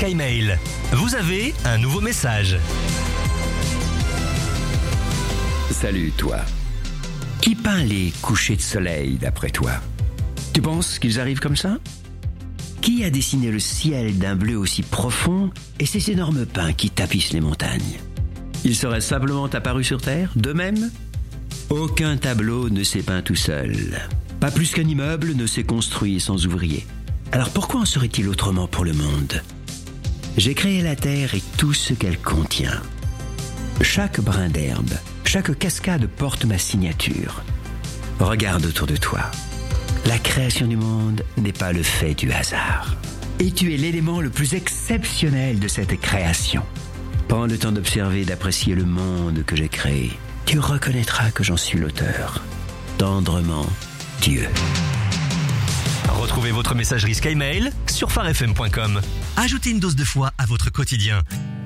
SkyMail. Vous avez un nouveau message. Salut toi. Qui peint les couchers de soleil d'après toi? Tu penses qu'ils arrivent comme ça? Qui a dessiné le ciel d'un bleu aussi profond et ces énormes pins qui tapissent les montagnes? Ils seraient simplement apparus sur Terre, d'eux-mêmes? Aucun tableau ne s'est peint tout seul. Pas plus qu'un immeuble ne s'est construit sans ouvriers. Alors pourquoi en serait-il autrement pour le monde? J'ai créé la Terre et tout ce qu'elle contient. Chaque brin d'herbe, chaque cascade porte ma signature. Regarde autour de toi. La création du monde n'est pas le fait du hasard. Et tu es l'élément le plus exceptionnel de cette création. Prends le temps d'observer et d'apprécier le monde que j'ai créé. Tu reconnaîtras que j'en suis l'auteur. Tendrement, Dieu. Retrouvez votre messagerie SkyMail sur farfm.com. Ajoutez une dose de foi à votre quotidien.